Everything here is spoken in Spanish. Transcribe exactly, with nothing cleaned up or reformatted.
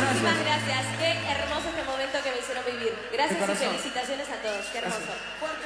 Muchísimas gracias. gracias. Qué hermoso este momento que me hicieron vivir. Gracias y felicitaciones a todos. Qué hermoso. Fuerte